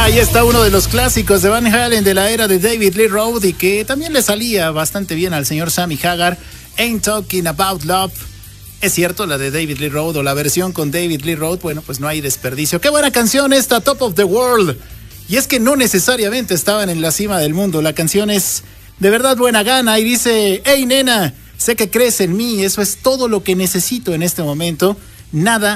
Ahí está uno de los clásicos de Van Halen de la era de David Lee Roth y que también le salía bastante bien al señor Sammy Hagar. Ain't Talking About Love. Es cierto, la de David Lee Roth o la versión con David Lee Roth, bueno, pues no hay desperdicio. Qué buena canción esta, Top of the World. Y es que no necesariamente estaban en la cima del mundo. La canción es de verdad buena gana y dice: hey nena, sé que crees en mí, eso es todo lo que necesito en este momento. Nada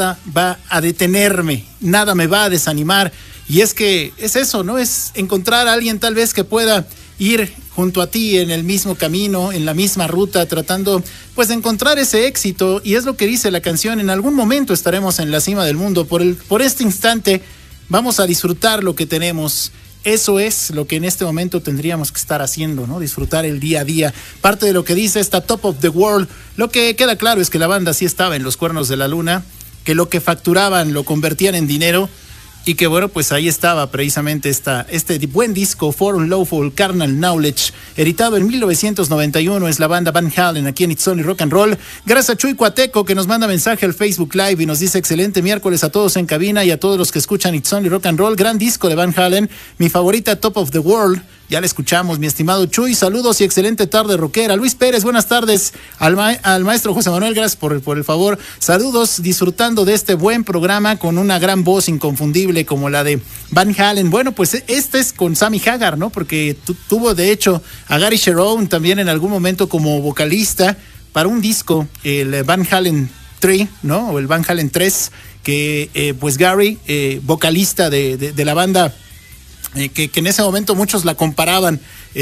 va a detenerme, nada me va a desanimar. Y es que es eso, ¿no? Es encontrar a alguien tal vez que pueda ir junto a ti en el mismo camino, en la misma ruta, tratando pues de encontrar ese éxito. Y es lo que dice la canción: en algún momento estaremos en la cima del mundo. Por este instante vamos a disfrutar lo que tenemos. Eso es lo que en este momento tendríamos que estar haciendo, ¿no? Disfrutar el día a día. Parte de lo que dice esta Top of the World, lo que queda claro es que la banda sí estaba en los cuernos de la luna, que lo que facturaban lo convertían en dinero y que bueno, pues ahí estaba precisamente este buen disco, For Unlawful Carnal Knowledge, editado en 1991, es la banda Van Halen aquí en It's Only Rock and Roll. Gracias a Chuy Cuateco que nos manda mensaje al Facebook Live y nos dice: excelente miércoles a todos en cabina y a todos los que escuchan It's Only Rock and Roll, gran disco de Van Halen, mi favorita Top of the World. Ya la escuchamos, mi estimado Chuy. Saludos y excelente tarde rockera. Luis Pérez, buenas tardes. Al maestro José Manuel, gracias por el favor. Saludos, disfrutando de este buen programa con una gran voz inconfundible como la de Van Halen. Bueno, pues este es con Sammy Hagar, ¿no? Porque tuvo de hecho a Gary Cherone también en algún momento como vocalista para un disco, el Van Halen 3, ¿no? O el Van Halen 3, que pues Gary, vocalista de la banda, que en ese momento muchos la comparaban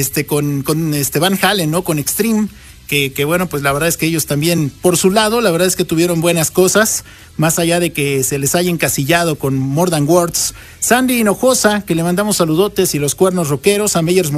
con Van Halen, ¿no? Con Extreme, que bueno, pues la verdad es que ellos también, por su lado, la verdad es que tuvieron buenas cosas, más allá de que se les haya encasillado con More Than Words. Sandy Hinojosa, que le mandamos saludotes y los cuernos rockeros, a Meyers